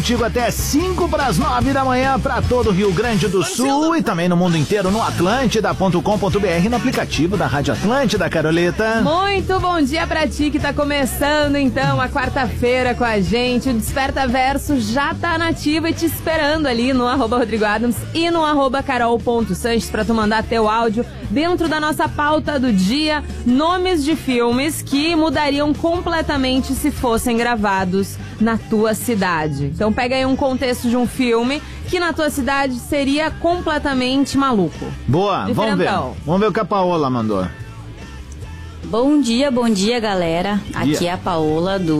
Digo até 8:55 da manhã para todo o Rio Grande do Sul e também no mundo inteiro no atlântida.com.br, no aplicativo da Rádio Atlântida, Caroleta. Muito bom dia pra ti que tá começando então a quarta-feira com a gente. O Desperta Verso já tá nativo e te esperando ali no @RodrigoAdams e no @carol.sanches pra tu mandar teu áudio dentro da nossa pauta do dia, nomes de filmes que mudariam completamente se fossem gravados na tua cidade. Então pega aí um contexto de um filme que na tua cidade seria completamente maluco. Boa, vamos ver. Vamos ver o que a Paola mandou. Bom dia, galera. Aqui é a Paola do